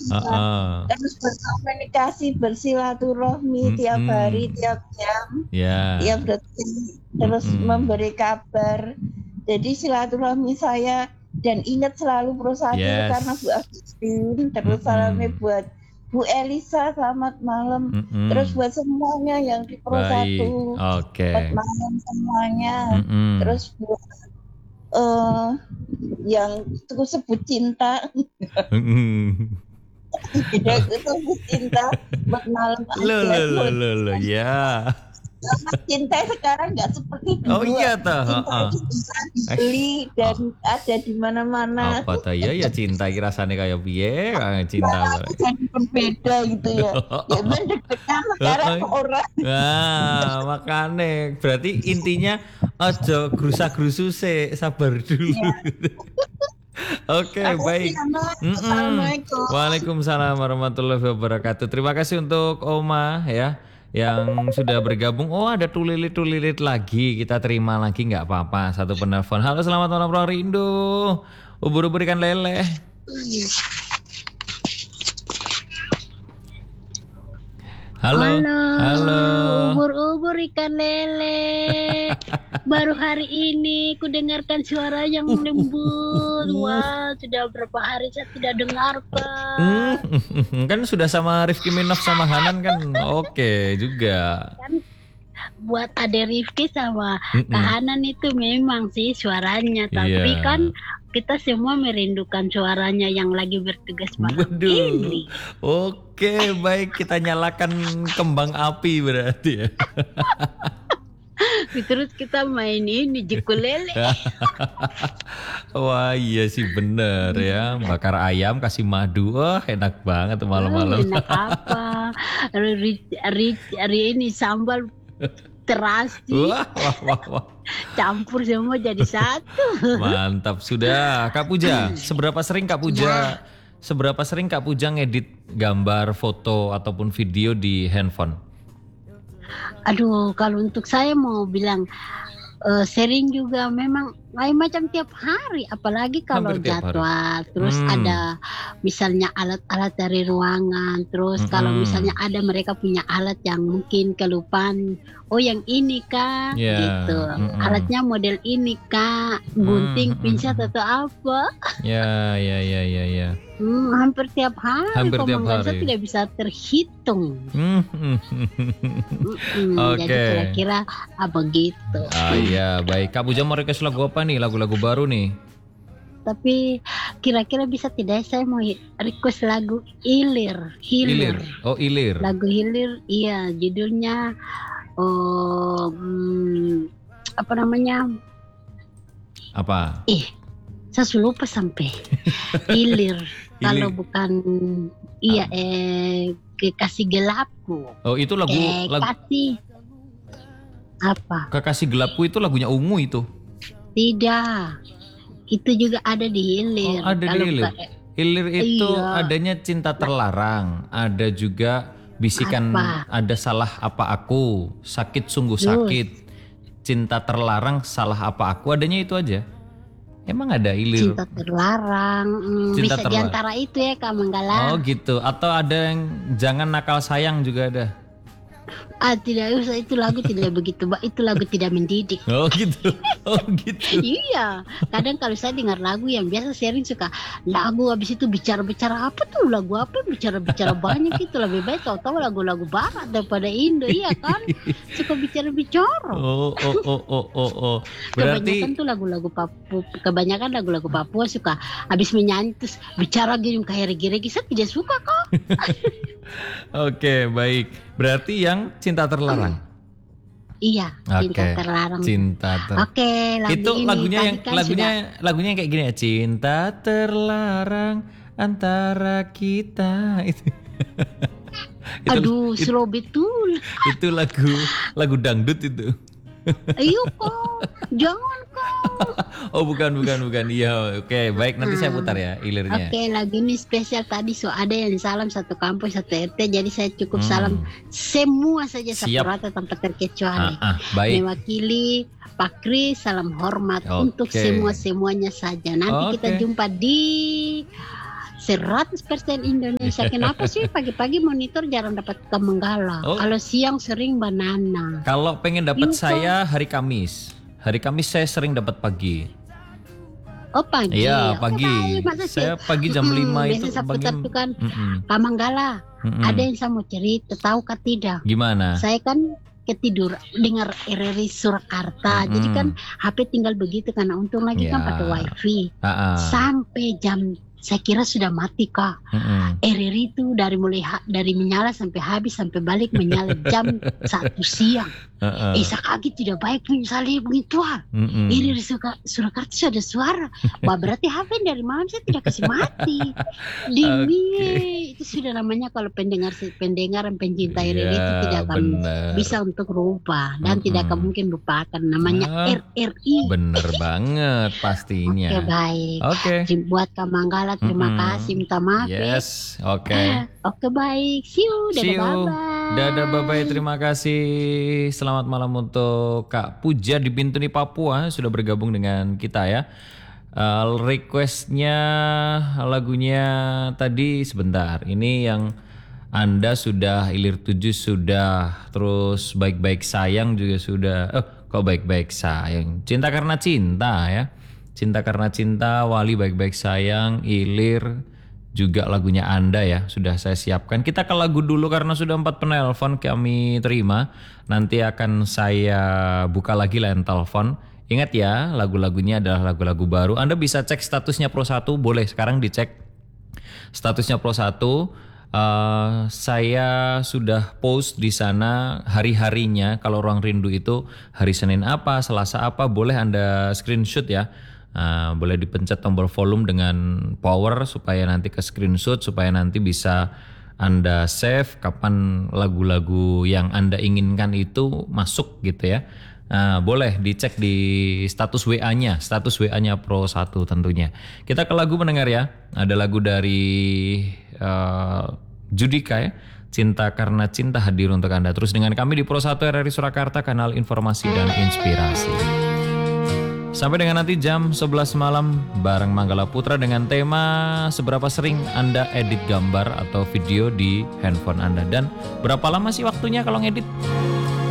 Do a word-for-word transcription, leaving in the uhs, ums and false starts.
bisa Heeh. terus berkomunikasi, bersilaturahmi tiap hari, Mm-mm. tiap jam, Ya. tiap detik, terus Mm-mm. memberi kabar. Jadi silaturahmi saya dan ingat selalu Pro Satu karena Bu Yes. Agustin, terus salamnya Mm-mm. buat Bu Elisa, selamat malam. Terus Mm-mm. buat semuanya yang di Pro Baik. Satu, selamat Oke. malam semuanya. Mm-mm. Terus buat uh, yang itu sebut cinta, Mm-mm. yang itu sebut cinta buat malam Lo aja. lo lo Buat lo lo ya. cinta sekarang nggak seperti Oh dulu. iya toh. Cinta Heeh. itu bisa Eh, dibeli oh, dan ada di mana-mana. apa tuh ya ya cinta iki rasane kaya piye? Kayak cinta Caranya bareng. jadi berbeda gitu ya. Ya memang deg-degan sekarang Heeh. orang. Nah, makane berarti intinya aja grusa-grusu sih, sabar Ya, dulu. Oke, makasih baik. ya Mas. Mm-mm. Assalamualaikum. Waalaikumsalam warahmatullahi wabarakatuh. Terima kasih untuk Oma ya yang sudah bergabung. Oh, ada tulilit-tulilit lagi. Kita terima lagi nggak apa-apa. Satu penelpon. Halo, selamat malam Bro Rindo. Ubur-ubur ikan lele. Halo. Halo, Halo. ubur-ubur ikan lele. Baru hari ini ku dengarkan suara yang Uh, uh, uh, lembut. uh, uh. Wah, sudah berapa hari saya tidak dengarkan. Hmm, kan sudah sama Rifki Minoff sama Hanan kan oke juga. Kan buat Ade Rifki sama Mm-mm. Kahanan itu memang sih suaranya, tapi Iya. kan kita semua merindukan suaranya yang lagi bertugas malam Waduh. ini. Oke, baik kita nyalakan kembang api berarti ya. Terus kita main ini ukulele. Wah iya sih bener ya. Bakar ayam kasih madu. Wah enak banget tuh Oh, malam-malam. enak apa? Ri, ri, ri ini sambal terasi, Wah, wah, wah, wah. campur semua jadi satu. Mantap sudah. Kak Puja, seberapa sering Kak Puja seberapa sering Kak Puja ngedit gambar, foto ataupun video di handphone? Aduh, kalau untuk saya mau bilang eh, sering juga memang lain macam tiap hari, apalagi kalau Hampir tiap hari. jadwal, terus Hmm. ada misalnya alat-alat dari ruangan, terus kalau Mm-mm. misalnya ada mereka punya alat yang mungkin kelupaan, oh yang ini kak, Ya, gitu, mm-mm. alatnya model ini kak, gunting, Mm, pinset mm-mm. atau apa. Ya, ya, ya, ya, ya. Hmm, hampir tiap hari, Hampir tiap Komandan, saya hari. tidak bisa terhitung. Hmm. Mm-mm, Oke. Jadi kira-kira ah, begitu. Ah iya, baik. Kak Puja mau request lagu apa nih? Lagu-lagu baru nih. Tapi kira-kira bisa tidak saya mau request lagu Ilir, Ilir. Hilir. Oh, Ilir. Lagu Hilir, iya judulnya oh, hmm, apa namanya? Apa? Eh, saya sudah lupa sampai Ilir. Kalau Ilir. bukan iya eh kekasih gelapku. Oh, itu lagu lagu Kekasih apa? Kekasih Gelapku itu lagunya Ungu itu. Tidak. Itu juga ada di Hilir. Oh, ada di Kalau Ilir. bukan- Ilir itu Iya. adanya Cinta Terlarang, ada juga bisikan Apa? ada Salah Apa Aku, Sakit Sungguh Sakit, Cinta Terlarang, Salah Apa Aku, adanya itu aja. Emang ada Ilir? Cinta terlarang, hmm, Cinta bisa Terlarang. diantara itu ya Kak Manggala. Oh gitu. Atau ada yang Jangan Nakal Sayang juga ada. Ah tidak usah, itu lagu tidak begitu, Mbak. Itu lagu tidak mendidik. Oh gitu. Oh gitu. Iya, kadang kalau saya dengar lagu yang biasa sering suka lagu habis itu bicara-bicara apa tuh, lagu apa bicara-bicara banyak itu, lebih baik kau tahu lagu-lagu barat daripada Indo, iya kan? Suka bicara-bicara. Oh oh oh oh oh oh. Berarti Kebanyakan tuh lagu-lagu Papua, kebanyakan lagu-lagu Papua suka habis menyanyi terus bicara gitu kayak regi-regi, saya tidak suka kok. Oke, baik. Berarti yang Cinta Terlarang. Iya, cinta Oke. terlarang. Cinta Terlarang. Oke, lagu Itu ini lagunya tadi yang kan lagunya sudah- lagunya yang kayak gini ya. Cinta terlarang antara kita. Itu. itu, aduh, itu, slow betul. itu lagu lagu dangdut itu. Ayo kok, jangan kok. Oh bukan bukan bukan. Iya, oke. Baik, nanti saya putar ya ilirnya. Oke, lagu ini spesial tadi, so ada yang salam satu kampung satu R T, jadi saya cukup Hmm. salam semua saja Siap. satu rata tanpa terkecuali. Ah, ah, baik. Mewakili Pak Kris, salam hormat Oke. untuk semua semuanya saja. Nanti kita Oke. jumpa di seratus persen Indonesia. Kenapa sih pagi-pagi monitor jarang dapat Kamanggala? Oh. Kalau siang sering banana. Kalau pengen dapat Iya, saya hari Kamis. Hari Kamis saya sering dapat pagi. Oh pagi. Iya, Oh, pagi. baik, masa sih? Saya pagi jam Mm-mm, lima biasa itu Sabtu pagi. Sabtu kan Mm-mm. Kamanggala. Mm-mm. Ada yang saya mau cerita, tahu kah tidak? Gimana? Saya kan ketidur dengar R R I Surakarta. Mm-mm. Jadi kan H P tinggal begitu karena untung lagi kan Ya. pakai wifi. Ah, ah. Sampai jam saya kira sudah mati kah. Mm-mm. R R I itu dari mulai ha- dari menyala sampai habis sampai balik menyala jam satu siang. Ah, ah. Eh saya kaget tidak baik misalnya begitu ah. Mm-mm. R R I Suraka- Surakarta sudah ada suara. Wah berarti H P dari malam saya tidak kasih mati. Demi itu sudah namanya kalau pendengar pendengar dan pencinta R R I itu Iya, tidak akan bener. bisa untuk rubah dan Mm-mm. tidak akan mungkin lupakan namanya Ah, R R I. Bener banget pastinya. Oke baik. Oke. Buat Kamanggala terima Mm-mm. kasih minta maaf ya. Yes, oke. Oke baik. See you. Dadah See you. bye-bye. Dadah bye-bye, terima kasih. Selamat malam untuk Kak Puja di Bintuni Papua sudah bergabung dengan kita ya. Uh, requestnya lagunya tadi sebentar. Ini yang Anda sudah Ilir tujuh sudah, terus Baik-baik Sayang juga sudah. Oh, kok Baik-baik Sayang? Cinta Karena Cinta ya. Cinta Karena Cinta, Wali Baik-baik Sayang, Ilir juga lagunya Anda ya sudah saya siapkan. Kita ke lagu dulu karena sudah empat penelpon kami terima. Nanti akan saya buka lagi line telepon. Ingat ya, lagu-lagunya adalah lagu-lagu baru. Anda bisa cek statusnya Pro satu, boleh sekarang dicek statusnya Pro satu. Uh, saya sudah post di sana hari-harinya. Kalau Ruang Rindu itu hari Senin apa, Selasa apa, boleh Anda screenshot ya. Uh, boleh dipencet tombol volume dengan power supaya nanti ke screenshot, supaya nanti bisa Anda save kapan lagu-lagu yang Anda inginkan itu masuk gitu ya. Uh, boleh dicek di status W A-nya, status W A-nya Pro satu tentunya. Kita ke lagu mendengar ya. Ada lagu dari uh, Judika ya. Cinta Karena Cinta hadir untuk Anda. Terus dengan kami di Pro satu R R I Surakarta, kanal informasi dan inspirasi. Sampai dengan nanti jam sebelas malam bareng Manggala Putra dengan tema seberapa sering Anda edit gambar atau video di handphone Anda. Dan berapa lama sih waktunya kalau ngedit?